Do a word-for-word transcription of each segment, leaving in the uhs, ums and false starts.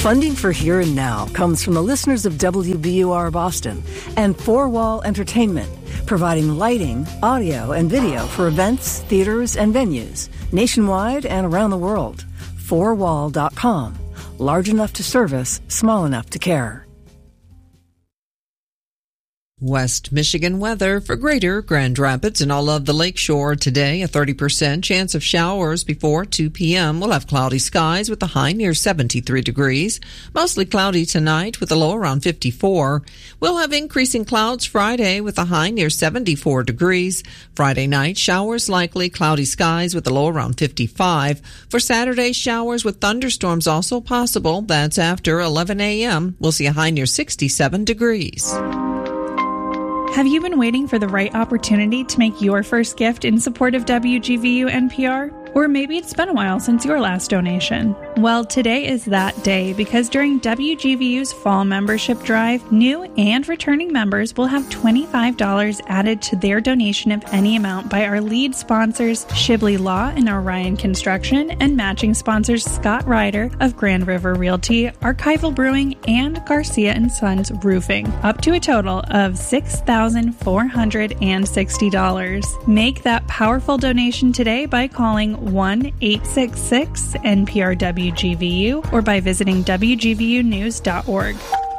Funding for Here and Now comes from the listeners of W B U R Boston and Four Wall Entertainment, providing lighting, audio, and video for events, theaters, and venues nationwide and around the world. four wall dot com. Large enough to service, small enough to care. West Michigan weather for Greater Grand Rapids and all of the lakeshore today. A thirty percent chance of showers before two p.m. We'll have cloudy skies with a high near seventy-three degrees. Mostly cloudy tonight with a low around fifty-four. We'll have increasing clouds Friday with a high near seventy-four degrees. Friday night, showers likely, cloudy skies with a low around fifty-five. For Saturday, showers with thunderstorms also possible. That's after eleven a.m. We'll see a high near sixty-seven degrees. Have you been waiting for the right opportunity to make your first gift in support of W G V U N P R? Or maybe it's been a while since your last donation. Well, today is that day because during W G V U's fall membership drive, new and returning members will have twenty-five dollars added to their donation of any amount by our lead sponsors, Shibley Law and Orion Construction, and matching sponsors Scott Ryder of Grand River Realty, Archival Brewing, and Garcia and Sons Roofing, up to a total of six thousand four hundred sixty dollars. Make that powerful donation today by calling one eight six six N P R W G V U or by visiting W G V U news dot org.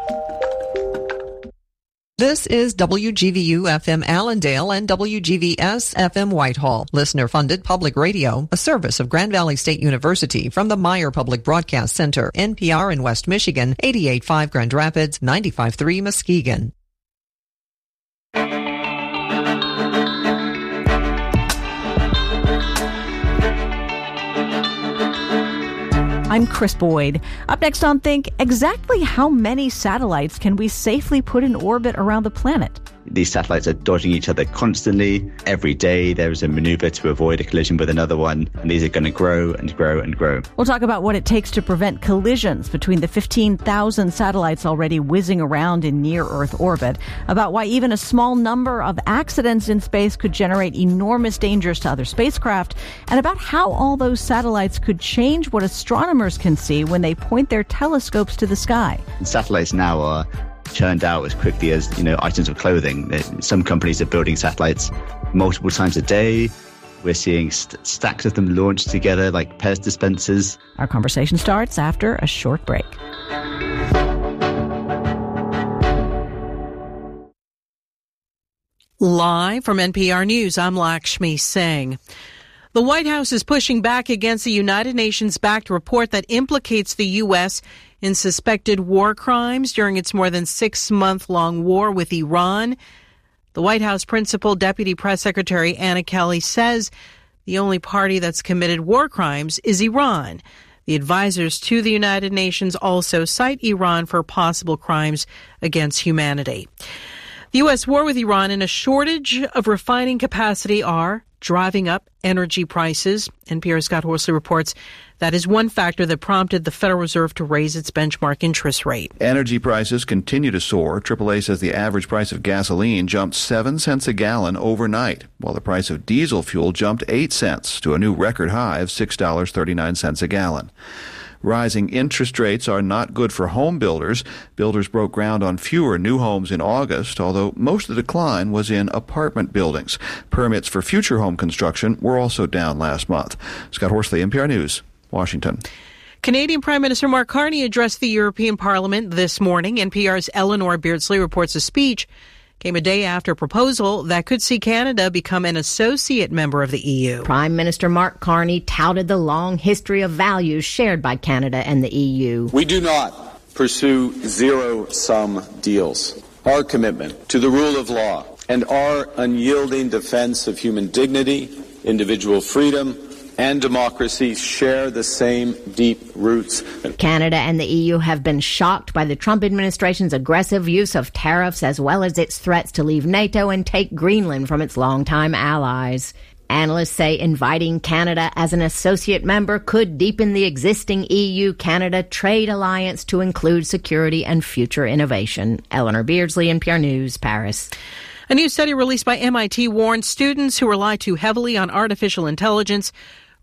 This is W G V U F M Allendale and W G V S F M Whitehall, listener-funded public radio, a service of Grand Valley State University from the Meyer Public Broadcast Center, N P R in West Michigan, eighty-eight point five Grand Rapids, ninety-five point three Muskegon. I'm Chris Boyd. Up next on Think, exactly how many satellites can we safely put in orbit around the planet? These satellites are dodging each other constantly. Every day there is a maneuver to avoid a collision with another one, and these are going to grow and grow and grow. We'll talk about what it takes to prevent collisions between the fifteen thousand satellites already whizzing around in near-Earth orbit, about why even a small number of accidents in space could generate enormous dangers to other spacecraft, and about how all those satellites could change what astronomers can see when they point their telescopes to the sky. Satellites now are churned out as quickly as, you know, items of clothing. Some companies are building satellites multiple times a day. We're seeing st- stacks of them launched together like Pez dispensers. Our conversation starts after a short break. Live from N P R News, I'm Lakshmi Singh. The White House is pushing back against the United Nations-backed report that implicates the U S in suspected war crimes during its more than six-month-long war with Iran. The White House Principal Deputy Press Secretary Anna Kelly says the only party that's committed war crimes is Iran. The advisors to the United Nations also cite Iran for possible crimes against humanity. The U S war with Iran and a shortage of refining capacity are driving up energy prices. N P R's Scott Horsley reports that is one factor that prompted the Federal Reserve to raise its benchmark interest rate. Energy prices continue to soar. triple A says the average price of gasoline jumped seven cents a gallon overnight, while the price of diesel fuel jumped eight cents to a new record high of six dollars and thirty-nine cents a gallon. Rising interest rates are not good for home builders. Builders broke ground on fewer new homes in August, although most of the decline was in apartment buildings. Permits for future home construction were also down last month. Scott Horsley, N P R News, Washington. Canadian Prime Minister Mark Carney addressed the European Parliament this morning. N P R's Eleanor Beardsley reports the speech came a day after a proposal that could see Canada become an associate member of the E U. Prime Minister Mark Carney touted the long history of values shared by Canada and the E U. We do not pursue zero-sum deals. Our commitment to the rule of law and our unyielding defense of human dignity, individual freedom, and democracy share the same deep roots. Canada and the E U have been shocked by the Trump administration's aggressive use of tariffs as well as its threats to leave NATO and take Greenland from its longtime allies. Analysts say inviting Canada as an associate member could deepen the existing E U-Canada trade alliance to include security and future innovation. Eleanor Beardsley, N P R News, Paris. A new study released by M I T warns students who rely too heavily on artificial intelligence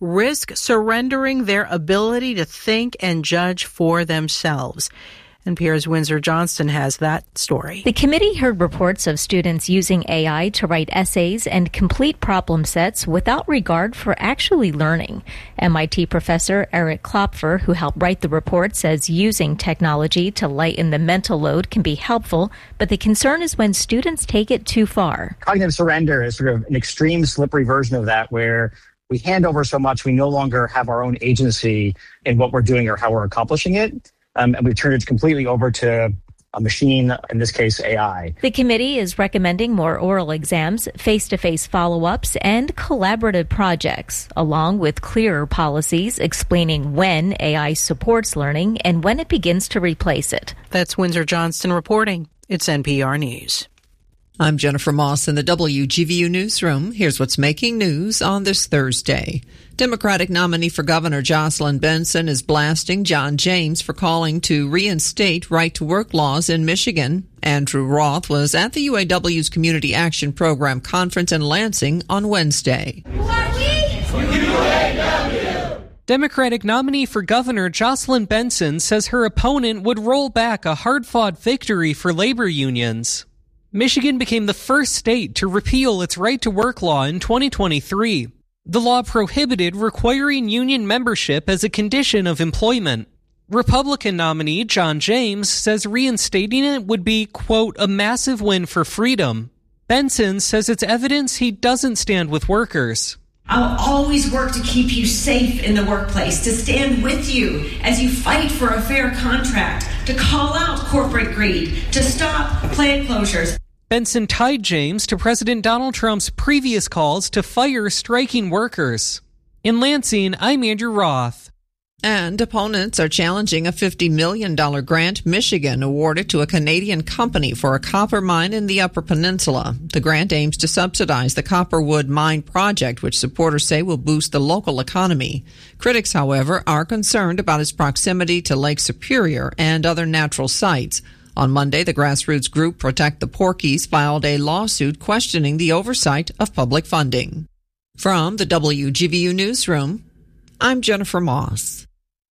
risk surrendering their ability to think and judge for themselves. N P R's Windsor Johnston has that story. The committee heard reports of students using A I to write essays and complete problem sets without regard for actually learning. M I T professor Eric Klopfer, who helped write the report, says using technology to lighten the mental load can be helpful, but the concern is when students take it too far. Cognitive surrender is sort of an extreme, slippery version of that, where we hand over so much we no longer have our own agency in what we're doing or how we're accomplishing it. Um, and we've turned it completely over to a machine, in this case, A I. The committee is recommending more oral exams, face-to-face follow-ups, and collaborative projects, along with clearer policies explaining when A I supports learning and when it begins to replace it. That's Windsor Johnston reporting. It's N P R News. I'm Jennifer Moss in the W G V U newsroom. Here's what's making news on this Thursday. Democratic nominee for Governor Jocelyn Benson is blasting John James for calling to reinstate right-to-work laws in Michigan. Andrew Roth was at the U A W's Community Action Program conference in Lansing on Wednesday. Who are we? U A W! Democratic nominee for governor Jocelyn Benson says her opponent would roll back a hard-fought victory for labor unions. Michigan became the first state to repeal its right-to-work law in twenty twenty-three. The law prohibited requiring union membership as a condition of employment. Republican nominee John James says reinstating it would be, quote, a massive win for freedom. Benson says it's evidence he doesn't stand with workers. I'll always work to keep you safe in the workplace, to stand with you as you fight for a fair contract, to call out corporate greed, to stop plant closures. Benson tied James to President Donald Trump's previous calls to fire striking workers. In Lansing, I'm Andrew Roth. And opponents are challenging a fifty million dollars grant Michigan awarded to a Canadian company for a copper mine in the Upper Peninsula. The grant aims to subsidize the Copperwood Mine project, which supporters say will boost the local economy. Critics, however, are concerned about its proximity to Lake Superior and other natural sites. On Monday, the grassroots group Protect the Porkies filed a lawsuit questioning the oversight of public funding. From the W G V U newsroom, I'm Jennifer Moss.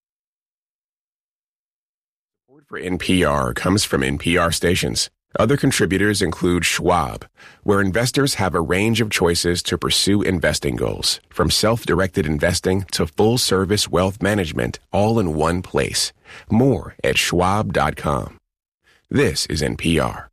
For N P R comes from N P R stations. Other contributors include Schwab, where investors have a range of choices to pursue investing goals, from self-directed investing to full-service wealth management, all in one place. More at schwab dot com. This is N P R.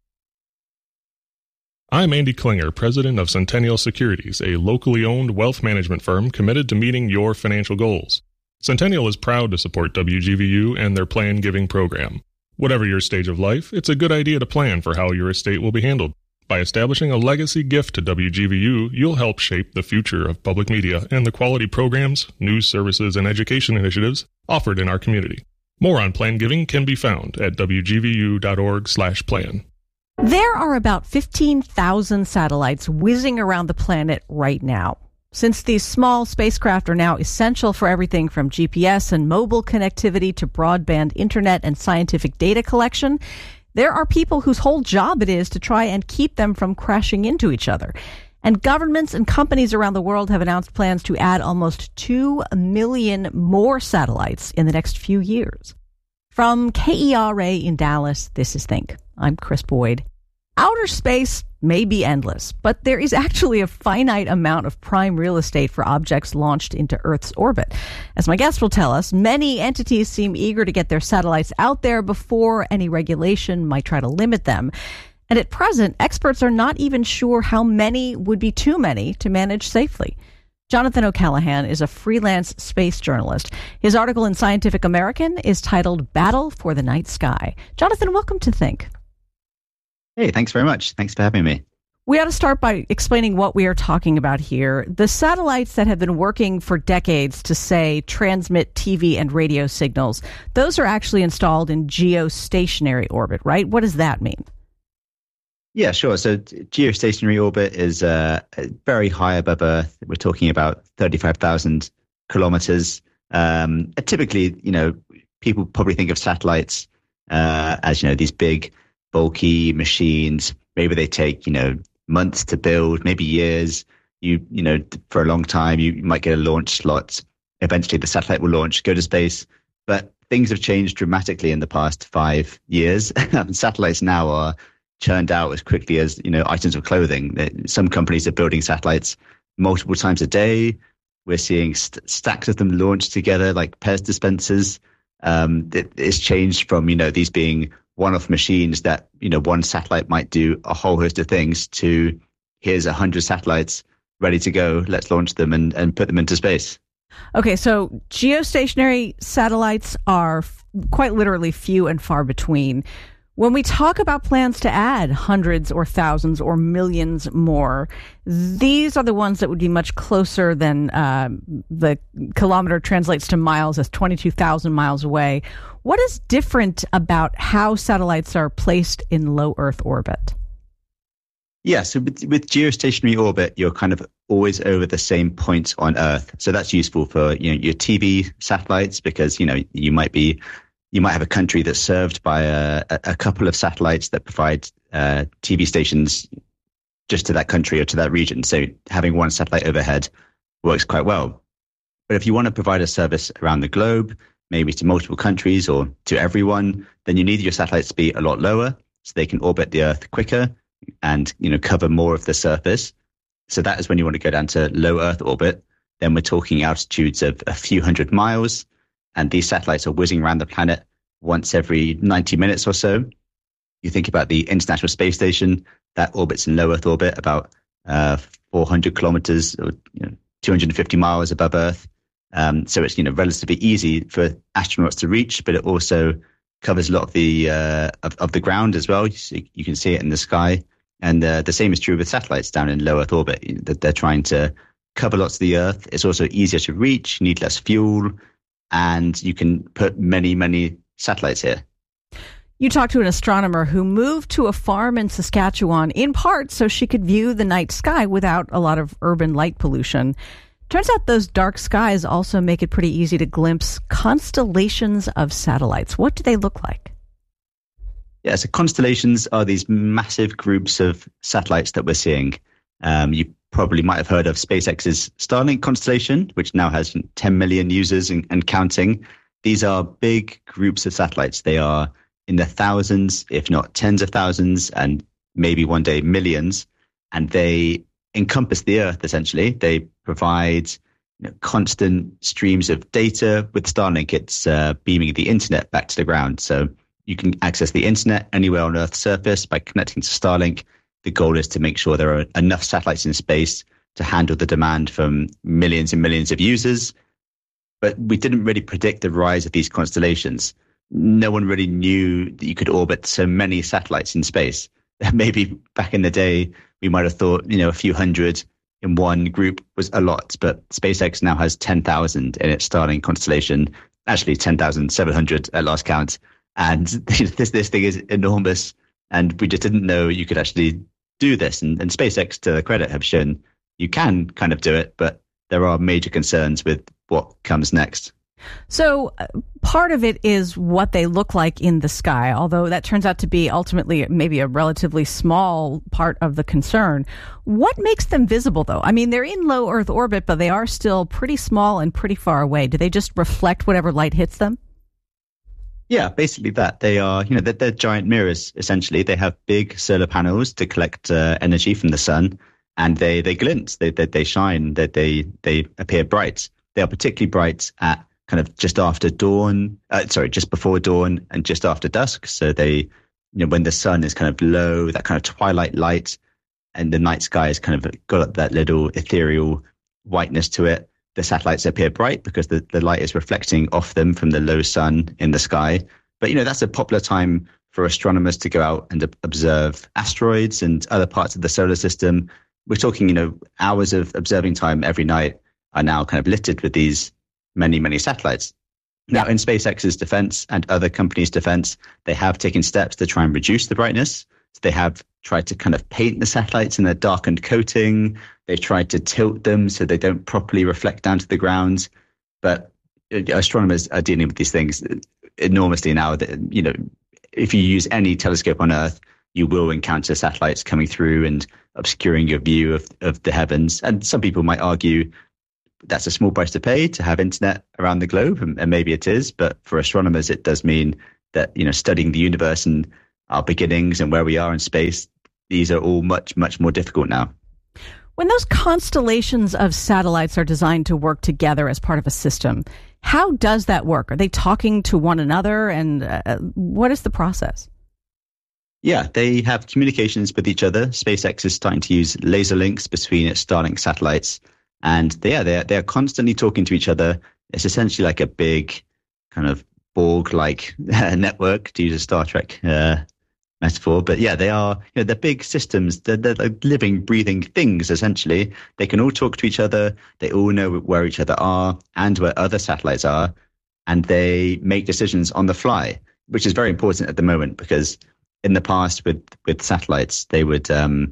I'm Andy Klinger, president of Centennial Securities, a locally owned wealth management firm committed to meeting your financial goals. Centennial is proud to support W G V U and their Plan Giving program. Whatever your stage of life, it's a good idea to plan for how your estate will be handled. By establishing a legacy gift to W G V U, you'll help shape the future of public media and the quality programs, news services, and education initiatives offered in our community. More on Plan Giving can be found at w g v u dot org slash plan. There are about fifteen thousand satellites whizzing around the planet right now. Since these small spacecraft are now essential for everything from G P S and mobile connectivity to broadband internet and scientific data collection, there are people whose whole job it is to try and keep them from crashing into each other. And governments and companies around the world have announced plans to add almost two million more satellites in the next few years. From K E R A in Dallas, this is Think. I'm Chris Boyd. Outer space may be endless, but there is actually a finite amount of prime real estate for objects launched into Earth's orbit. As my guest will tell us, many entities seem eager to get their satellites out there before any regulation might try to limit them. And at present, experts are not even sure how many would be too many to manage safely. Jonathan O'Callaghan is a freelance space journalist. His article in Scientific American is titled Battle for the Night Sky. Jonathan, welcome to Think. Hey, thanks very much. Thanks for having me. We ought to start by explaining what we are talking about here. The satellites that have been working for decades to, say, transmit T V and radio signals, those are actually installed in geostationary orbit, right? What does that mean? Yeah, sure. So geostationary orbit is uh, very high above Earth. We're talking about thirty-five thousand kilometers. Um, typically, you know, people probably think of satellites uh, as, you know, these big, bulky machines. Maybe they take, you know, months to build, maybe years. You, you know, for a long time, you might get a launch slot. Eventually the satellite will launch, go to space. But things have changed dramatically in the past five years. Satellites now are churned out as quickly as, you know, items of clothing. Some companies are building satellites multiple times a day. We're seeing st- stacks of them launched together like Pez dispensers. Um, it, it's changed from, you know, these being one-off machines that, you know, one satellite might do a whole host of things to here's a hundred satellites ready to go. Let's launch them and, and put them into space. Okay, so geostationary satellites are f- quite literally few and far between. When we talk about plans to add hundreds or thousands or millions more, these are the ones that would be much closer than uh, the kilometer translates to miles as twenty-two thousand miles away. What is different about how satellites are placed in low Earth orbit? Yeah, so with, with geostationary orbit, you're kind of always over the same point on Earth. So that's useful for, you know, your T V satellites because, you know, you might be, you might have a country that's served by a, a couple of satellites that provide uh, T V stations just to that country or to that region. So having one satellite overhead works quite well. But if you want to provide a service around the globe, maybe to multiple countries or to everyone, then you need your satellites to be a lot lower so they can orbit the Earth quicker and, you know, cover more of the surface. So that is when you want to go down to low Earth orbit. Then we're talking altitudes of a few hundred miles. And these satellites are whizzing around the planet once every ninety minutes or so. You think about the International Space Station, that orbits in low Earth orbit about uh, four hundred kilometers or, you know, two hundred fifty miles above Earth. Um, so it's, you know, relatively easy for astronauts to reach, but it also covers a lot of the uh, of, of the ground as well. You, see, you can see it in the sky. And uh, the same is true with satellites down in low Earth orbit. That they're trying to cover lots of the Earth. It's also easier to reach, you need less fuel, and you can put many, many satellites here. You talked to an astronomer who moved to a farm in Saskatchewan, in part so she could view the night sky without a lot of urban light pollution. Turns out those dark skies also make it pretty easy to glimpse constellations of satellites. What do they look like? Yeah, so constellations are these massive groups of satellites that we're seeing. Um, you probably might have heard of SpaceX's Starlink constellation, which now has ten million users and, and counting. These are big groups of satellites. They are in the thousands, if not tens of thousands, and maybe one day millions. And they encompass the Earth, essentially. They provide, you know, constant streams of data. With Starlink, it's uh, beaming the internet back to the ground. So you can access the internet anywhere on Earth's surface by connecting to Starlink. The goal is to make sure there are enough satellites in space to handle the demand from millions and millions of users. But we didn't really predict the rise of these constellations. No one really knew that you could orbit so many satellites in space. Maybe back in the day, we might have thought, you know, a few hundred in one group was a lot, but SpaceX now has ten thousand in its Starlink constellation, actually ten thousand seven hundred at last count. And this this thing is enormous, and we just didn't know you could actually do this. And, and SpaceX, to their credit, have shown you can kind of do it, but there are major concerns with what comes next. So uh, part of it is what they look like in the sky, although that turns out to be ultimately maybe a relatively small part of the concern. What makes them visible, though? I mean, they're in low Earth orbit, but they are still pretty small and pretty far away. Do they just reflect whatever light hits them? Yeah, basically that. They are, you know, they're, they're giant mirrors, essentially. They have big solar panels to collect uh, energy from the sun, and they, they glint, they, they, they shine, they, they, they appear bright. They are particularly bright at kind of just after dawn, uh, sorry, just before dawn and just after dusk. So they, you know, when the sun is kind of low, that kind of twilight light, and the night sky has kind of got that little ethereal whiteness to it. The satellites appear bright because the, the light is reflecting off them from the low sun in the sky. But, you know, that's a popular time for astronomers to go out and observe asteroids and other parts of the solar system. We're talking, you know, hours of observing time every night are now kind of littered with these many, many satellites. Now, in SpaceX's defense and other companies' defense, they have taken steps to try and reduce the brightness. So they have tried to kind of paint the satellites in a darkened coating. They've tried to tilt them so they don't properly reflect down to the ground. But astronomers are dealing with these things enormously now. That, you know, if you use any telescope on Earth, you will encounter satellites coming through and obscuring your view of, of the heavens. And some people might argue that's a small price to pay to have internet around the globe, and, and maybe it is. But for astronomers, it does mean that, you know, studying the universe and our beginnings and where we are in space, these are all much, much more difficult now. When those constellations of satellites are designed to work together as part of a system, how does that work? Are they talking to one another, and uh, what is the process? Yeah, they have communications with each other. SpaceX is starting to use laser links between its Starlink satellites, and they, yeah, they're they're constantly talking to each other. It's essentially like a big kind of Borg-like network, to use a Star Trek uh, metaphor. But yeah, they are, you know, they're big systems. They're, they're like living, breathing things, essentially. They can all talk to each other. They all know where each other are and where other satellites are. And they make decisions on the fly, which is very important at the moment, because in the past with, with satellites, they would, um,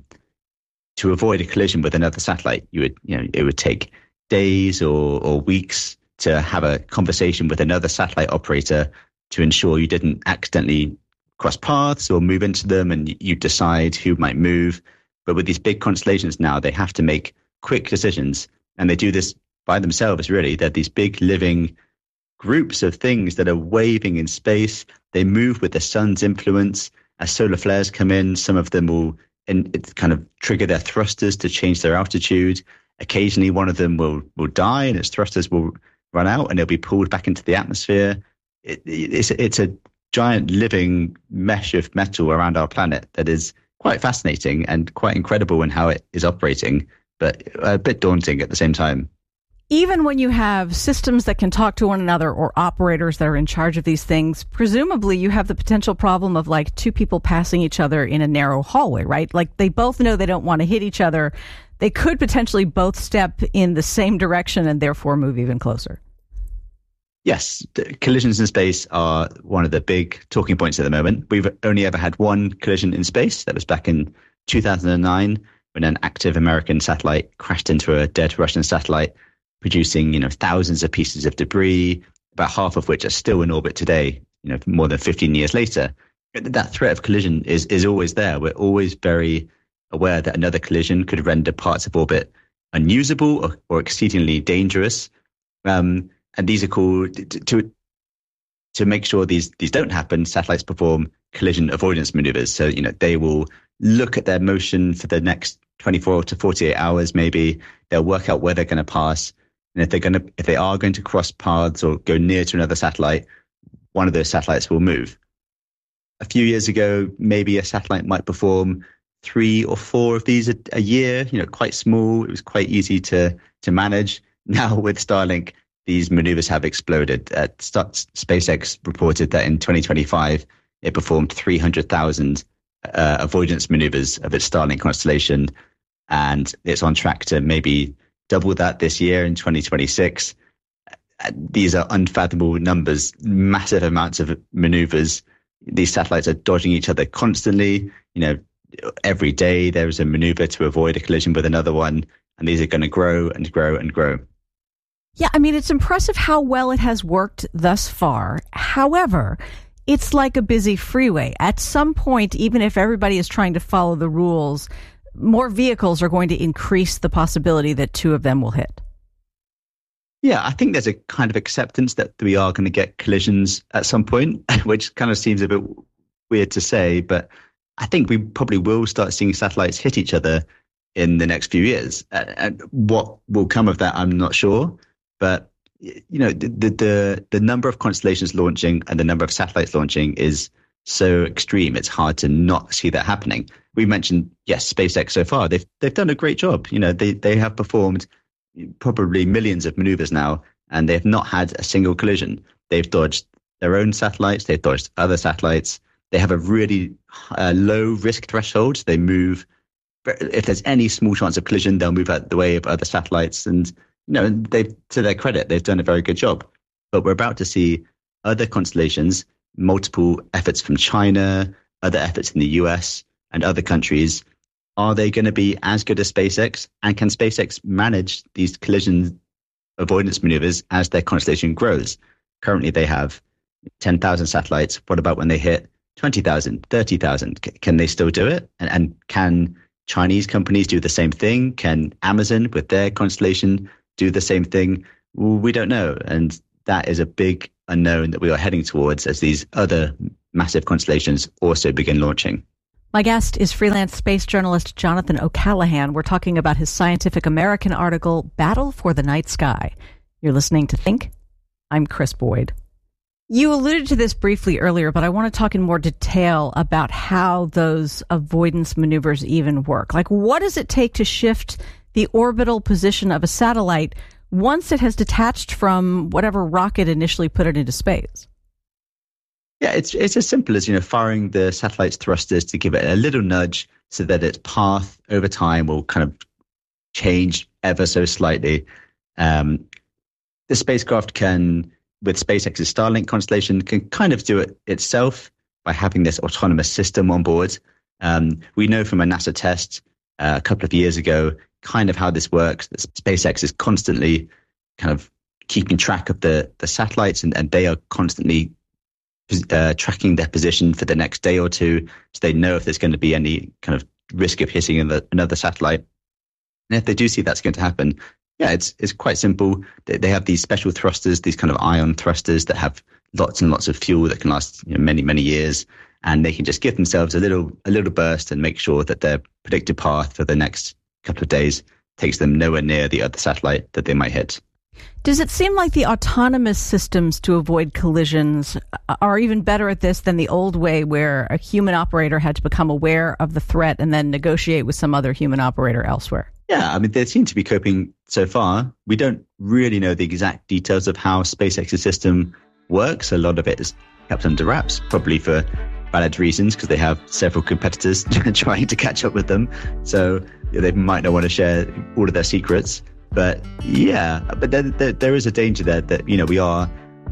to avoid a collision with another satellite, you would, you know, it would take days or, or weeks to have a conversation with another satellite operator to ensure you didn't accidentally cross paths or move into them, and you decide who might move. But with these big constellations now, they have to make quick decisions, and they do this by themselves, really. They're these big living groups of things that are waving in space. They move with the sun's influence. As solar flares come in, some of them will in, kind of trigger their thrusters to change their altitude. Occasionally, one of them will, will die and its thrusters will run out and it'll be pulled back into the atmosphere. It, it's, it's a giant living mesh of metal around our planet that is quite fascinating and quite incredible in how it is operating, but a bit daunting at the same time. Even when you have systems that can talk to one another or operators that are in charge of these things, presumably you have the potential problem of like two people passing each other in a narrow hallway, right? Like they both know they don't want to hit each other. They could potentially both step in the same direction and therefore move even closer. Yes, collisions in space are one of the big talking points at the moment. We've only ever had one collision in space. That was back in two thousand nine when an active American satellite crashed into a dead Russian satellite, producing, you know, thousands of pieces of debris, about half of which are still in orbit today, you know, more than fifteen years later. That threat of collision is, is always there. We're always very aware that another collision could render parts of orbit unusable or, or exceedingly dangerous. Um, and these are called, to, to to make sure these these don't happen, satellites perform collision avoidance maneuvers. So, you know, they will look at their motion for the next twenty-four to forty-eight hours, maybe. They'll work out where they're going to pass. And if they're going to, if they are going to cross paths or go near to another satellite, one of those satellites will move. A few years ago, maybe a satellite might perform three or four of these a, a year, you know, quite small. It was quite easy to, to manage. Now with Starlink, these maneuvers have exploded. Uh, SpaceX reported that in twenty twenty-five, it performed three hundred thousand uh, avoidance maneuvers of its Starlink constellation. And it's on track to maybe double that this year in twenty twenty-six. These are unfathomable numbers, massive amounts of maneuvers. These satellites are dodging each other constantly. You know, every day there is a maneuver to avoid a collision with another one, and these are going to grow and grow and grow. Yeah, I mean, it's impressive how well it has worked thus far. However, it's like a busy freeway. At some point, even if everybody is trying to follow the rules, more vehicles are going to increase the possibility that two of them will hit. Yeah, I think there's a kind of acceptance that we are going to get collisions at some point, which kind of seems a bit weird to say, but I think we probably will start seeing satellites hit each other in the next few years. And what will come of that, I'm not sure. But, you know, the, the, the number of constellations launching and the number of satellites launching is so extreme. It's hard to not see that happening. We mentioned, yes, SpaceX so far, they've they've done a great job. You know, they, they have performed probably millions of maneuvers now, and they've not had a single collision. They've dodged their own satellites. They've dodged other satellites. They have a really uh, low risk threshold. They move, if there's any small chance of collision, they'll move out the way of other satellites. And, you know, they, to their credit, they've done a very good job. But we're about to see other constellations, multiple efforts from China, other efforts in the U S and other countries. Are they going to be as good as SpaceX? And can SpaceX manage these collision avoidance maneuvers as their constellation grows? Currently, they have ten thousand satellites. What about when they hit twenty thousand, thirty thousand. Can they still do it? And, and can Chinese companies do the same thing? Can Amazon with their constellation do the same thing? Well, we don't know. And that is a big unknown that we are heading towards as these other massive constellations also begin launching. My guest is freelance space journalist Jonathan O'Callaghan. We're talking about his Scientific American article, Battle for the Night Sky. You're listening to Think. I'm Chris Boyd. You alluded to this briefly earlier, but I want to talk in more detail about how those avoidance maneuvers even work. Like, what does it take to shift the orbital position of a satellite once it has detached from whatever rocket initially put it into space? Yeah, it's it's as simple as, you know, firing the satellite's thrusters to give it a little nudge so that its path over time will kind of change ever so slightly. Um, the spacecraft can, with SpaceX's Starlink constellation, can kind of do it itself by having this autonomous system on board. Um, we know from a NASA test uh, a couple of years ago kind of how this works. That SpaceX is constantly kind of keeping track of the, the satellites, and, and they are constantly uh, tracking their position for the next day or two, so they know if there's going to be any kind of risk of hitting another, another satellite. And if they do see that's going to happen, yeah, it's it's quite simple. They, they have these special thrusters, these kind of ion thrusters that have lots and lots of fuel that can last, you know, many, many years. And they can just give themselves a little a little burst and make sure that their predicted path for the next couple of days takes them nowhere near the other satellite that they might hit. Does it seem like the autonomous systems to avoid collisions are even better at this than the old way where a human operator had to become aware of the threat and then negotiate with some other human operator elsewhere? Yeah, I mean, they seem to be coping so far. We don't really know the exact details of how SpaceX's system works. A lot of it is kept under wraps, probably for valid reasons, because they have several competitors trying to catch up with them. So yeah, they might not want to share all of their secrets. But yeah, but there, there, there is a danger there that, you know, we are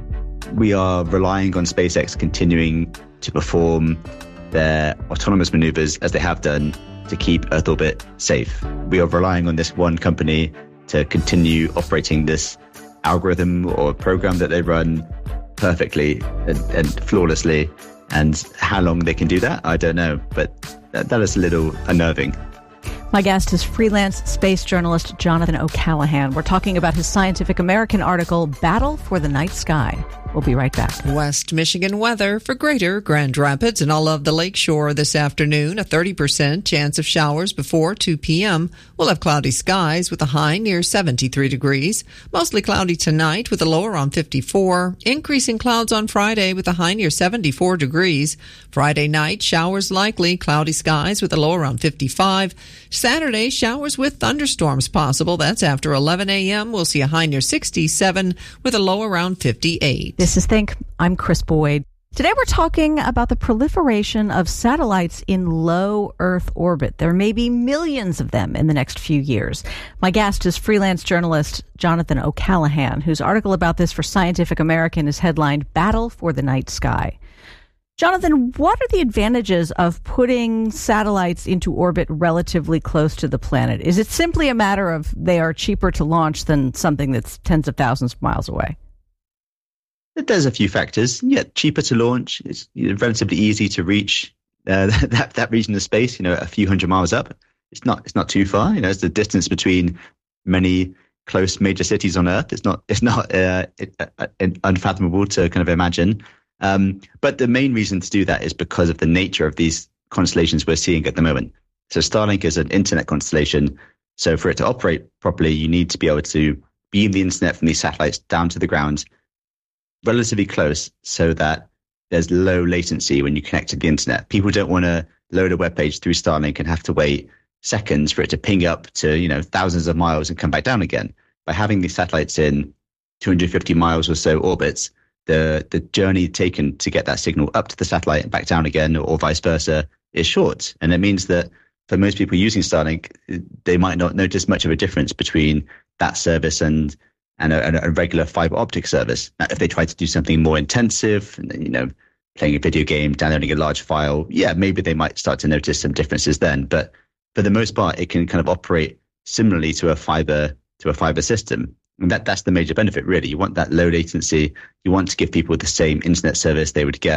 we are relying on SpaceX continuing to perform their autonomous maneuvers as they have done to keep Earth orbit safe. We are relying on this one company to continue operating this algorithm or program that they run perfectly and, and flawlessly. And how long they can do that, I don't know. But that, that is a little unnerving. My guest is freelance space journalist Jonathan O'Callaghan. We're talking about his Scientific American article, Battle for the Night Sky. We'll be right back. West Michigan weather for greater Grand Rapids and all of the lakeshore this afternoon. A thirty percent chance of showers before two p.m. We'll have cloudy skies with a high near seventy-three degrees. Mostly cloudy tonight with a low around fifty-four. Increasing clouds on Friday with a high near seventy-four degrees. Friday night, showers likely, cloudy skies with a low around fifty-five. Saturday, showers with thunderstorms possible. That's after eleven a.m. We'll see a high near sixty-seven with a low around fifty-eight. This is Think. I'm Chris Boyd. Today we're talking about the proliferation of satellites in low Earth orbit. There may be millions of them in the next few years. My guest is freelance journalist Jonathan O'Callaghan, whose article about this for Scientific American is headlined Battle for the Night Sky. Jonathan, what are the advantages of putting satellites into orbit relatively close to the planet? Is it simply a matter of they are cheaper to launch than something that's tens of thousands of miles away? There's a few factors. Yeah, cheaper to launch. It's, you know, relatively easy to reach uh, that that region of space. You know, a few hundred miles up. It's not it's not too far. You know, it's the distance between many close major cities on Earth. It's not it's not uh, it, uh, unfathomable to kind of imagine. Um, but the main reason to do that is because of the nature of these constellations we're seeing at the moment. So Starlink is an internet constellation. So for it to operate properly, you need to be able to beam the internet from these satellites down to the ground relatively close so that there's low latency when you connect to the internet. People don't want to load a web page through Starlink and have to wait seconds for it to ping up to, you know, thousands of miles and come back down again. By having these satellites in two hundred fifty miles or so orbits, the the journey taken to get that signal up to the satellite and back down again, or, or vice versa, is short. And it means that for most people using Starlink, they might not notice much of a difference between that service and and a, a regular fiber optic service. Now, if they try to do something more intensive, you know, playing a video game, downloading a large file, yeah, maybe they might start to notice some differences then. But for the most part, it can kind of operate similarly to a fiber to a fiber system. And that that's the major benefit, really. You want that low latency. You want to give people the same internet service they would get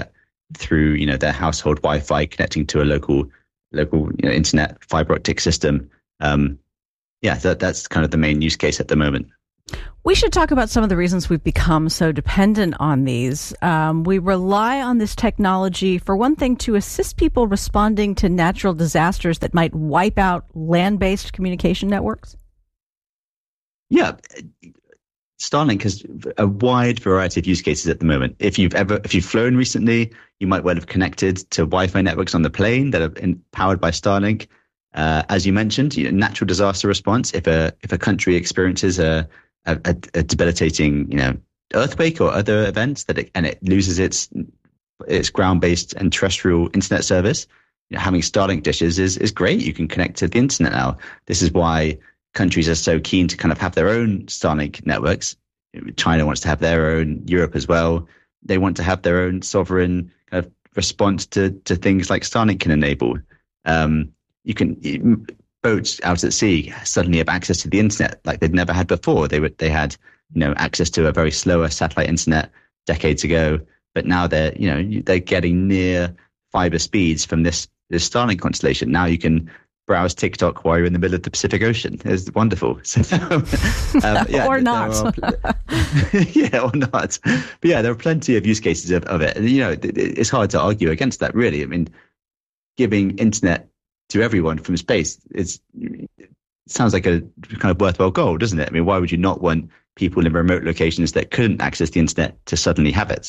through, you know, their household Wi-Fi connecting to a local local you know, internet fiber optic system. Um, yeah, that, that's kind of the main use case at the moment. We should talk about some of the reasons we've become so dependent on these. Um, we rely on this technology, for one thing, to assist people responding to natural disasters that might wipe out land-based communication networks. Yeah, Starlink has a wide variety of use cases at the moment. If you've ever, if you've flown recently, you might well have connected to Wi-Fi networks on the plane that are in, powered by Starlink. Uh, as you mentioned, you know, natural disaster response. If a if a country experiences a A, a debilitating, you know, earthquake or other events that it, and it loses its its ground-based and terrestrial internet service, you know, having Starlink dishes is is great. You can connect to the internet now. This is why countries are so keen to kind of have their own Starlink networks. China wants to have their own. Europe as well. They want to have their own sovereign kind of response to to things like Starlink can enable. Um, you can. You, boats out at sea suddenly have access to the internet like they'd never had before. They were, they had, you know, access to a very slower satellite internet decades ago, but now they're, you know, they're getting near fiber speeds from this, this Starlink constellation. Now you can browse TikTok while you're in the middle of the Pacific Ocean. It's wonderful. So, um, yeah, or not. Are, yeah, or not. But yeah, there are plenty of use cases of, of it. And, you know, it, it's hard to argue against that, really. I mean, giving internet to everyone from space, it's, it sounds like a kind of worthwhile goal, doesn't it? I mean, why would you not want people in remote locations that couldn't access the internet to suddenly have it?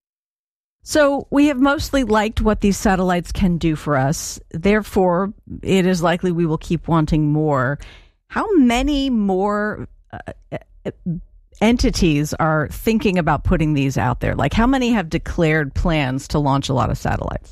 So we have mostly liked what these satellites can do for us. Therefore, it is likely we will keep wanting more. How many more uh, entities are thinking about putting these out there? Like, how many have declared plans to launch a lot of satellites?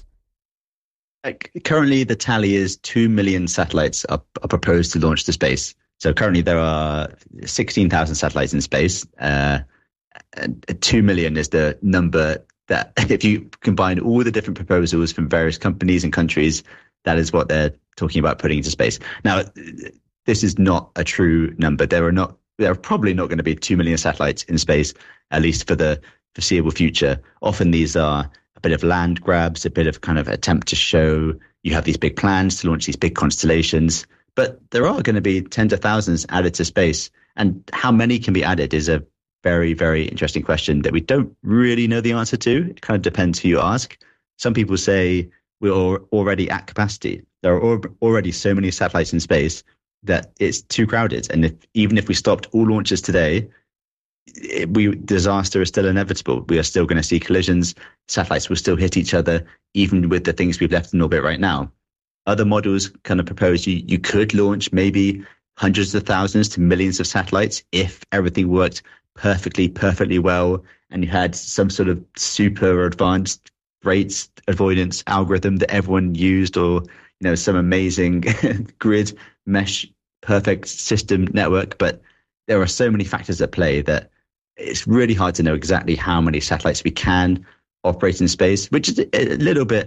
Currently, the tally is two million satellites are, are proposed to launch to space. So currently there are sixteen thousand satellites in space. Uh, and two million is the number that, if you combine all the different proposals from various companies and countries, that is what they're talking about putting into space. Now, this is not a true number. There are not, there are probably not going to be two million satellites in space, at least for the foreseeable future. Often these are a bit of land grabs, a bit of kind of attempt to show you have these big plans to launch these big constellations. But there are going to be tens of thousands added to space. And how many can be added is a very, very interesting question that we don't really know the answer to. It kind of depends who you ask. Some people say we're already at capacity. There are already so many satellites in space that it's too crowded. And if, even if we stopped all launches today, it, we disaster is still inevitable. We are still going to see collisions. Satellites will still hit each other, even with the things we've left in orbit right now. Other models kind of propose you, you could launch maybe hundreds of thousands to millions of satellites if everything worked perfectly, perfectly well, and you had some sort of super advanced rates avoidance algorithm that everyone used, or, you know, some amazing grid mesh perfect system network. But there are so many factors at play that it's really hard to know exactly how many satellites we can operate in space, which is a little bit,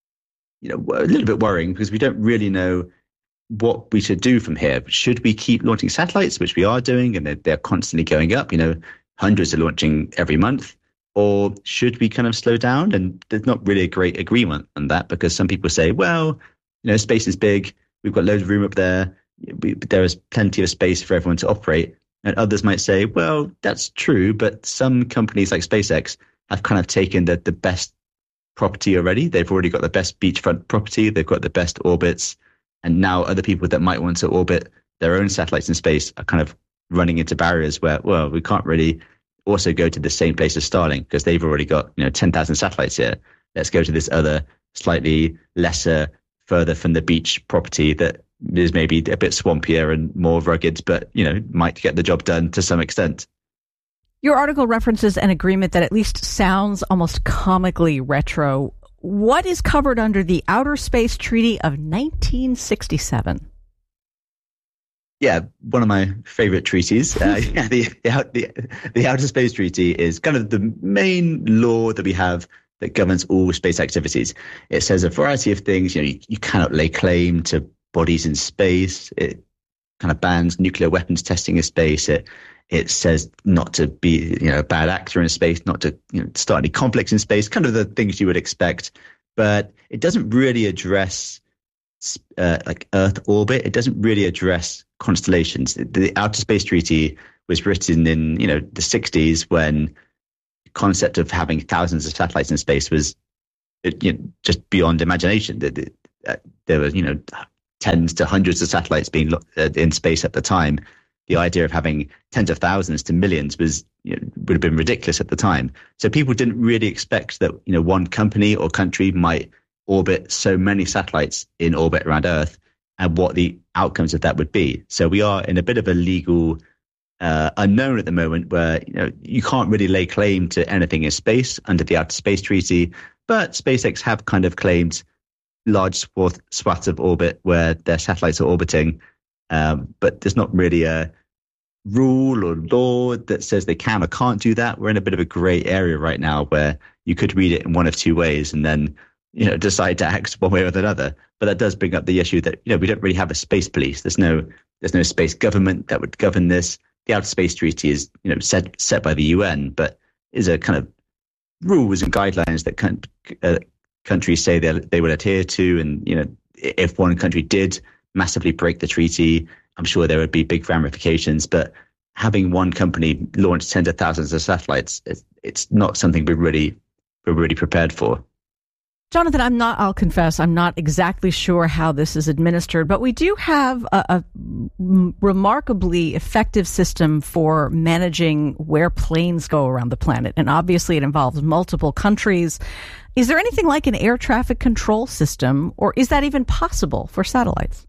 you know, a little bit worrying, because we don't really know what we should do from here. Should we keep launching satellites, which we are doing, and they're, they're constantly going up, you know, hundreds are launching every month, or should we kind of slow down? And there's not really a great agreement on that, because some people say, well, you know, space is big, we've got loads of room up there, we, there is plenty of space for everyone to operate. And others might say, well, that's true, but some companies like SpaceX have kind of taken the, the best property already. They've already got the best beachfront property, they've got the best orbits, and now other people that might want to orbit their own satellites in space are kind of running into barriers where, well, we can't really also go to the same place as Starlink because they've already got, you know, ten thousand satellites here. Let's go to this other slightly lesser, further from the beach property that is maybe a bit swampier and more rugged, but, you know, might get the job done to some extent. Your article references an agreement that at least sounds almost comically retro. What is covered under the Outer Space Treaty of nineteen sixty-seven? Yeah, one of my favorite treaties. Uh, yeah, the, the, the Outer Space Treaty is kind of the main law that we have that governs all space activities. It says a variety of things. You know, you, you cannot lay claim to bodies in space. It kind of bans nuclear weapons testing in space. It it says not to be, you know, a bad actor in space, not to, you know, start any conflicts in space, kind of the things you would expect. But it doesn't really address uh, like Earth orbit. It doesn't really address constellations. The Outer Space Treaty was written in, you know, the sixties, when the concept of having thousands of satellites in space was, you know, just beyond imagination. There were, you know, tens to hundreds of satellites being in space at the time. The idea of having tens of thousands to millions was, you know, would have been ridiculous at the time. So people didn't really expect that, you know, one company or country might orbit so many satellites in orbit around Earth, and what the outcomes of that would be. So we are in a bit of a legal uh, unknown at the moment, where, you know, you can't really lay claim to anything in space under the Outer Space Treaty, but SpaceX have kind of claimed large swath, swaths of orbit where their satellites are orbiting. Um, but there's not really a rule or law that says they can or can't do that. We're in a bit of a grey area right now, where you could read it in one of two ways and then, you know, decide to act one way or the other. But that does bring up the issue that, you know, we don't really have a space police. There's no there's no space government that would govern this. The Outer Space Treaty is, you know, set set by the U N, but is a kind of rules and guidelines that can, uh, countries say they they would adhere to. And, you know, if one country did massively break the treaty, I'm sure there would be big ramifications. But having one company launch tens of thousands of satellites, it's, it's not something we're really we're really prepared for. Jonathan, I'm not, I'll confess, I'm not exactly sure how this is administered, but we do have a, a remarkably effective system for managing where planes go around the planet. And obviously it involves multiple countries. Is there anything like an air traffic control system, or is that even possible for satellites?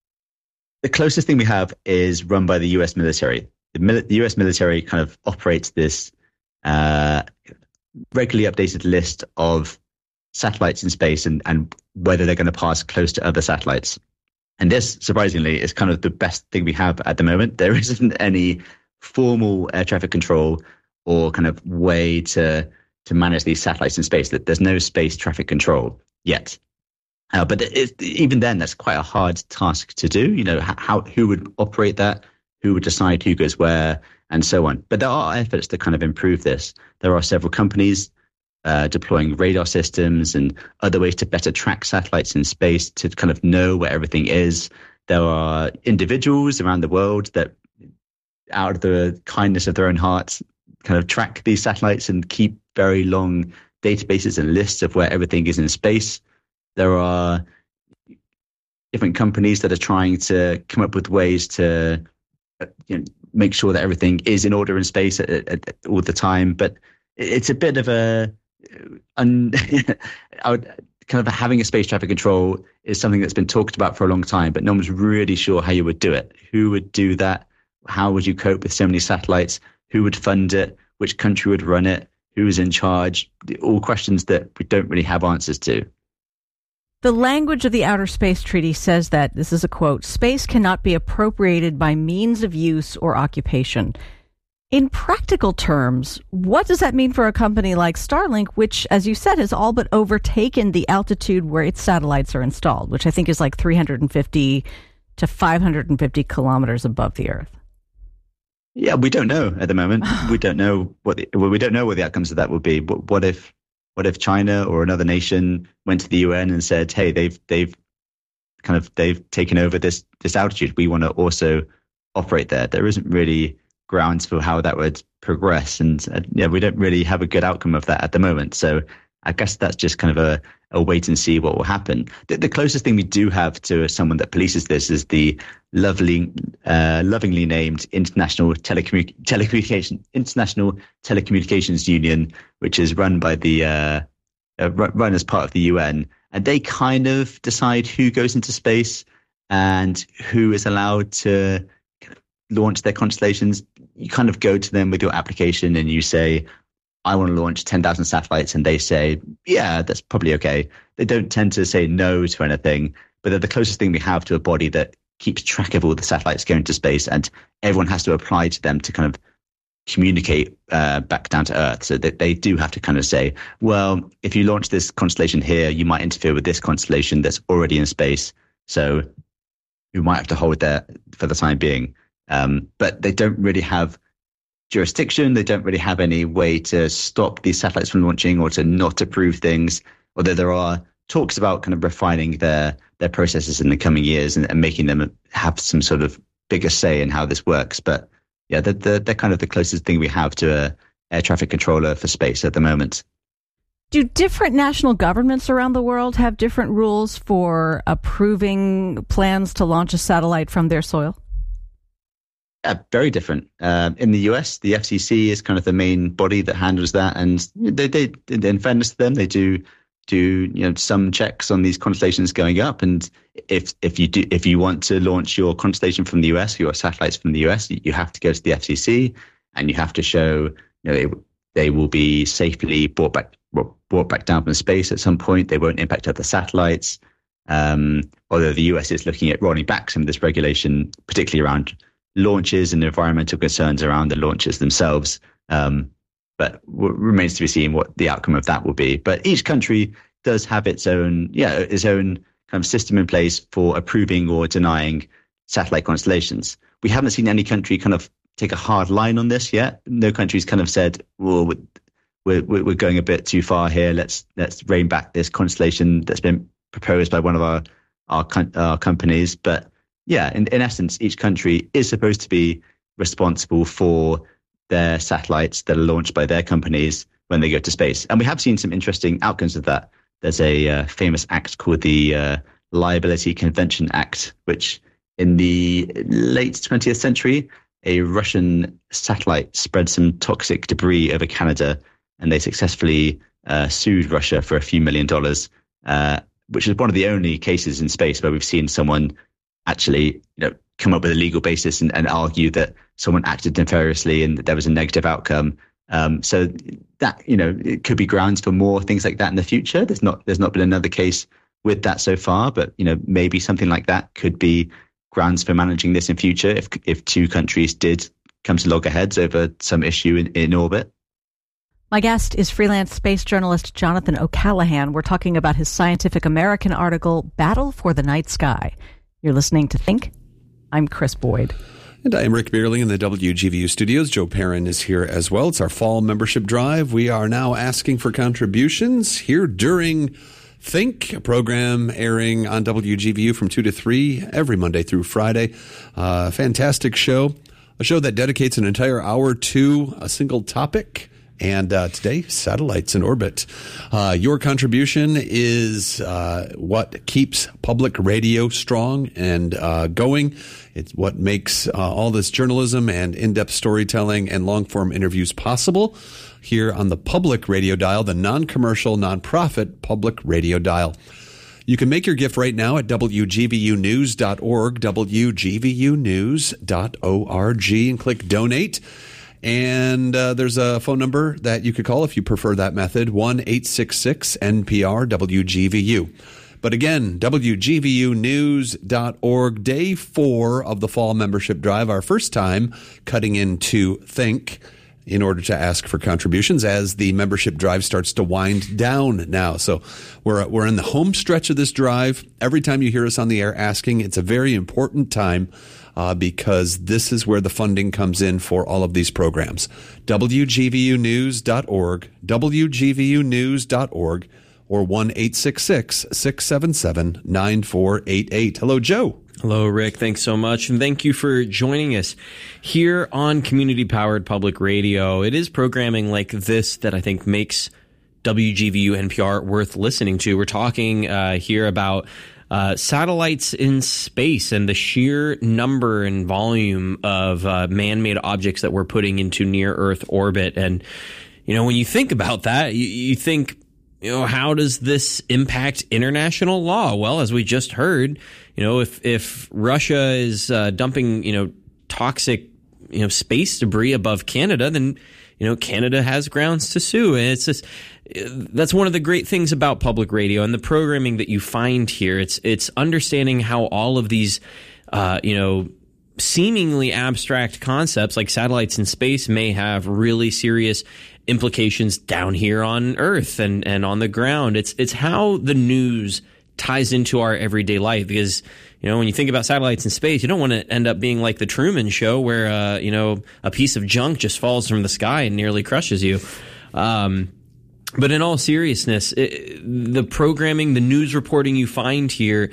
The closest thing we have is run by the U S military. The, mil- the U S military kind of operates this uh, regularly updated list of satellites in space, and, and whether they're going to pass close to other satellites. And this, surprisingly, is kind of the best thing we have at the moment. There isn't any formal air traffic control or kind of way to to manage these satellites in space. That there's no space traffic control yet. Uh, but it, even then, that's quite a hard task to do. You know, how who would operate that, who would decide who goes where, and so on. But there are efforts to kind of improve this. There are several companies uh, deploying radar systems and other ways to better track satellites in space, to kind of know where everything is. There are individuals around the world that, out of the kindness of their own hearts, kind of track these satellites and keep very long databases and lists of where everything is in space. There are different companies that are trying to come up with ways to, you know, make sure that everything is in order in space at, at, at all the time. But it's a bit of a, un, I would, kind of having a space traffic control is something that's been talked about for a long time, but no one's really sure how you would do it. Who would do that? How would you cope with so many satellites? Who would fund it? Which country would run it? Who is in charge? All questions that we don't really have answers to. The language of the Outer Space Treaty says that, this is a quote, space cannot be appropriated by means of use or occupation. In practical terms, what does that mean for a company like Starlink, which, as you said, has all but overtaken the altitude where its satellites are installed, which I think is like three hundred fifty to five hundred fifty kilometers above the Earth? Yeah, we don't know at the moment. we don't know what the, well, we don't know what the outcomes of that will be. But what if what if China or another nation went to the U N and said, "Hey, they've they've kind of they've taken over this this altitude. We want to also operate there." There isn't really grounds for how that would progress, and uh, yeah, we don't really have a good outcome of that at the moment. So I guess that's just kind of a, a wait and see what will happen. The, the closest thing we do have to someone that polices this is the lovely, uh, lovingly named International Telecommu- Telecommunication International Telecommunications Union, which is run by the uh, uh, run as part of the U N, and they kind of decide who goes into space and who is allowed to launch their constellations. You kind of go to them with your application and you say, I want to launch ten thousand satellites, and they say, yeah, that's probably okay. They don't tend to say no to anything, but they're the closest thing we have to a body that keeps track of all the satellites going to space, and everyone has to apply to them to kind of communicate uh, back down to Earth. So that they do have to kind of say, well, if you launch this constellation here, you might interfere with this constellation that's already in space. So who might have to hold there for the time being. Um, but they don't really have jurisdiction. They don't really have any way to stop these satellites from launching or to not approve things, although there are talks about kind of refining their their processes in the coming years and, and making them have some sort of bigger say in how this works. But yeah, they're, they're, they're kind of the closest thing we have to a air traffic controller for space at the moment. Do different national governments around the world have different rules for approving plans to launch a satellite from their soil? Yeah, very different. Um, in the U S, the F C C is kind of the main body that handles that, and they, they, in fairness to them, they do do you know some checks on these constellations going up. And if if you do if you want to launch your constellation from the U S, your satellites from the U S, you have to go to the F C C, and you have to show you know it, they will be safely brought back brought back down from space at some point. They won't impact other satellites. Um, although the U S is looking at rolling back some of this regulation, particularly around launches and environmental concerns around the launches themselves. Um, but w- remains to be seen what the outcome of that will be. But each country does have its own, yeah, its own kind of system in place for approving or denying satellite constellations. We haven't seen any country kind of take a hard line on this yet. No country's kind of said, well, we're, we're, we're going a bit too far here. Let's let's rein back this constellation that's been proposed by one of our our, our companies. But yeah, in, in essence, each country is supposed to be responsible for their satellites that are launched by their companies when they go to space. And we have seen some interesting outcomes of that. There's a uh, famous act called the uh, Liability Convention Act, which in the late twentieth century, a Russian satellite spread some toxic debris over Canada, and they successfully uh, sued Russia for a few million dollars, uh, which is one of the only cases in space where we've seen someone actually, you know, come up with a legal basis and, and argue that someone acted nefariously and that there was a negative outcome. Um, so that, you know, it could be grounds for more things like that in the future. There's not there's not been another case with that so far, but, you know, maybe something like that could be grounds for managing this in future if if two countries did come to loggerheads over some issue in, in orbit. My guest is freelance space journalist Jonathan O'Callaghan. We're talking about his Scientific American article, Battle for the Night Sky. You're listening to Think. I'm Chris Boyd. And I am Rick Beerling in the W G V U studios. Joe Perrin is here as well. It's our fall membership drive. We are now asking for contributions here during Think, a program airing on W G V U from two to three every Monday through Friday. Uh, fantastic show. A show that dedicates an entire hour to a single topic. And uh, today, satellites in orbit. Uh, your contribution is uh, what keeps public radio strong and uh, going. It's what makes uh, all this journalism and in-depth storytelling and long-form interviews possible here on the public radio dial, the non-commercial, non-profit public radio dial. You can make your gift right now at W G V U news dot org, W G V U news dot org, and click Donate. And uh, there's a phone number that you could call if you prefer that method, one eight six six N P R W G V U. But again, W G V U news dot org, day four of the fall membership drive, our first time cutting into Think in order to ask for contributions as the membership drive starts to wind down now. So we're we're in the home stretch of this drive. Every time you hear us on the air asking, it's a very important time uh, because this is where the funding comes in for all of these programs. W G V U news dot org, W G V U news dot org, or one eight six six six seven seven nine four eight eight. Hello, Joe. Hello, Rick. Thanks so much. And thank you for joining us here on community-powered public radio. It is programming like this that I think makes W G V U N P R worth listening to. We're talking uh, here about uh, satellites in space and the sheer number and volume of uh, man-made objects that we're putting into near-Earth orbit. And, you know, when you think about that, you, you think, you know, how does this impact international law? Well, as we just heard, you know, if if Russia is uh, dumping, you know, toxic, you know, space debris above Canada, then, you know, Canada has grounds to sue. And it's just, that's one of the great things about public radio and the programming that you find here. It's it's understanding how all of these, uh, you know, seemingly abstract concepts like satellites in space may have really serious implications down here on Earth and, and on the ground. It's it's how the news ties into our everyday life because, You know, when you think about satellites in space, you don't want to end up being like the Truman Show where, uh, you know, a piece of junk just falls from the sky and nearly crushes you. Um, but in all seriousness, it, the programming, the news reporting you find here,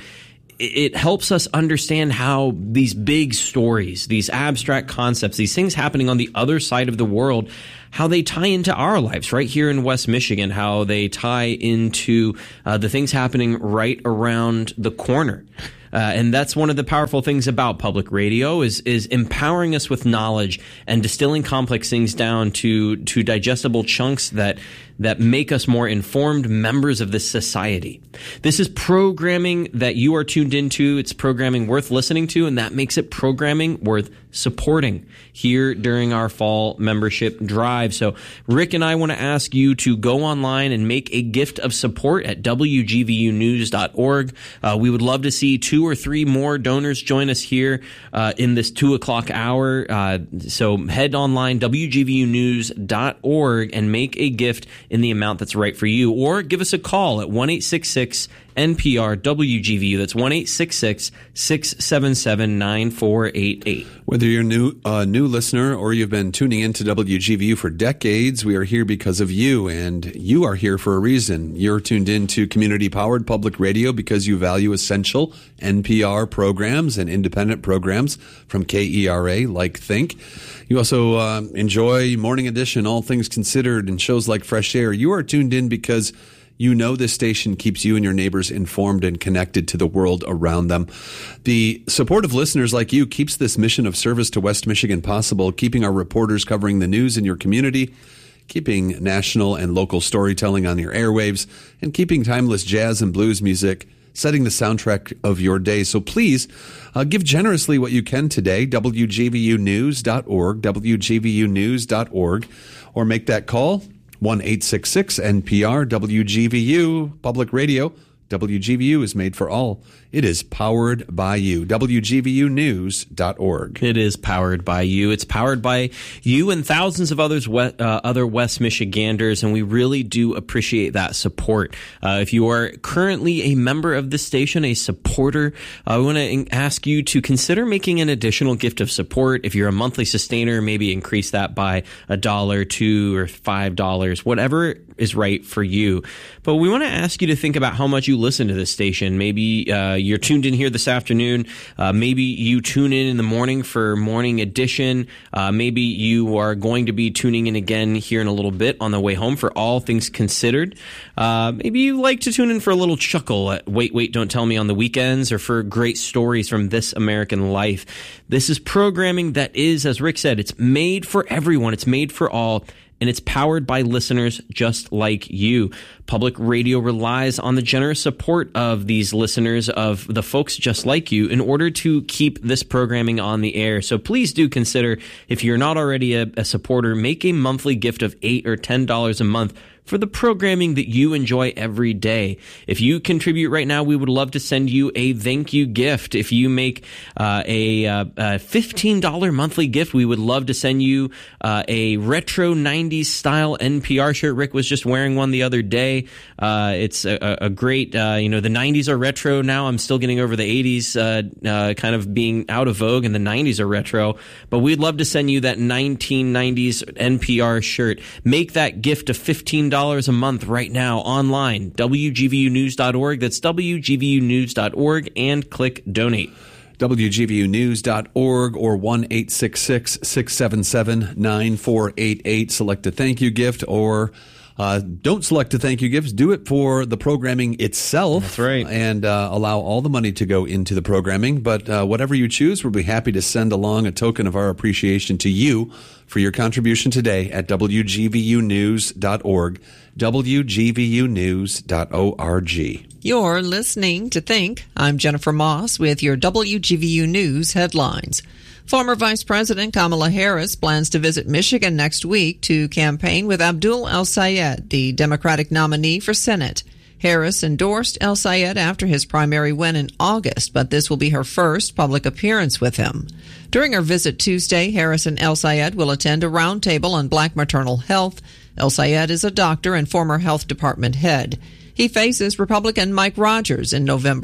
it helps us understand how these big stories, these abstract concepts, these things happening on the other side of the world, how they tie into our lives right here in West Michigan, how they tie into uh, the things happening right around the corner. Uh, and that's one of the powerful things about public radio is is empowering us with knowledge and distilling complex things down to to digestible chunks that that make us more informed members of this society. This is programming that you are tuned into. It's programming worth listening to, and that makes it programming worth supporting here during our fall membership drive. So Rick and I want to ask you to go online and make a gift of support at W G V U news dot org. Uh, we would love to see two or three more donors join us here uh, in this two o'clock hour. Uh, so head online, W G V U news dot org, and make a gift in the amount that's right for you. Or give us a call at one eight six six N P R W G V U. That's one eight six six, six seven seven, nine four eight eight. Whether you're a new, uh, new listener or you've been tuning into W G V U for decades, we are here because of you, and you are here for a reason. You're tuned into community-powered public radio because you value essential N P R programs and independent programs from K E R A, like Think. You also uh, enjoy Morning Edition, All Things Considered, and shows like Fresh Air. You are tuned in because you know this station keeps you and your neighbors informed and connected to the world around them. The support of listeners like you keeps this mission of service to West Michigan possible, keeping our reporters covering the news in your community, keeping national and local storytelling on your airwaves, and keeping timeless jazz and blues music, setting the soundtrack of your day. So please uh, give generously what you can today, W G V U news dot org, W G V U news dot org, or make that call, one eight six six N P R W G V U Public Radio. W G V U is made for all. It is powered by you. W G V U news dot org. It is powered by you. It's powered by you and thousands of others, uh, other West Michiganders, and we really do appreciate that support. Uh, if you are currently a member of this station, a supporter, uh, we want to ask you to consider making an additional gift of support. If you're a monthly sustainer, maybe increase that by a dollar, two, or five dollars, whatever is right for you. But we want to ask you to think about how much you listen to this station. Maybe uh, you're tuned in here this afternoon. Uh, maybe you tune in in the morning for Morning Edition. Uh, maybe you are going to be tuning in again here in a little bit on the way home for All Things Considered. Uh, maybe you like to tune in for a little chuckle at Wait, Wait, Don't Tell Me on the weekends, or for great stories from This American Life. This is programming that is, as Rick said, it's made for everyone. It's made for all. And it's powered by listeners just like you. Public radio relies on the generous support of these listeners, of the folks just like you, in order to keep this programming on the air. So please do consider, if you're not already a, a supporter, make a monthly gift of eight or ten dollars a month for the programming that you enjoy every day. If you contribute right now, we would love to send you a thank you gift. If you make uh, a, uh, a fifteen dollars monthly gift, we would love to send you uh, a retro nineties style N P R shirt. Rick was just wearing one the other day. Uh, it's a, a great, uh, you know, the nineties are retro now. I'm still getting over the eighties uh, uh, kind of being out of vogue, and the nineties are retro. But we'd love to send you that nineteen nineties N P R shirt. Make that gift of fifteen dollars a month right now online, W G V U news dot org. That's W G V U news dot org, and click donate. W G V U news dot org or one eight six six, six seven seven, nine four eight eight. Select a thank you gift, or uh, don't select a thank you gift. Do it for the programming itself. That's right. And uh, allow all the money to go into the programming. But uh, whatever you choose, we'll be happy to send along a token of our appreciation to you for your contribution today at W G V U news dot org, W G V U news dot org. You're listening to Think. I'm Jennifer Moss with your W G V U News headlines. Former Vice President Kamala Harris plans to visit Michigan next week to campaign with Abdul El-Sayed, the Democratic nominee for Senate. Harris endorsed El-Sayed after his primary win in August, but this will be her first public appearance with him. During her visit Tuesday, Harris and El-Sayed will attend a roundtable on black maternal health. El-Sayed is a doctor and former health department head. He faces Republican Mike Rogers in November.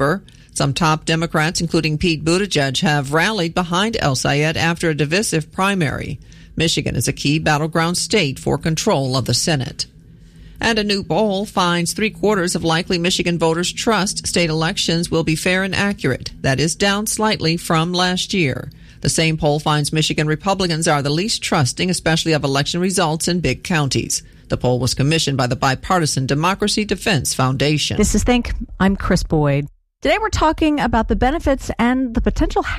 Some top Democrats, including Pete Buttigieg, have rallied behind El Sayed after a divisive primary. Michigan is a key battleground state for control of the Senate. And a new poll finds three-quarters of likely Michigan voters trust state elections will be fair and accurate. That is down slightly from last year. The same poll finds Michigan Republicans are the least trusting, especially of election results in big counties. The poll was commissioned by the bipartisan Democracy Defense Foundation. This is Think. I'm Chris Boyd. Today we're talking about the benefits and the potential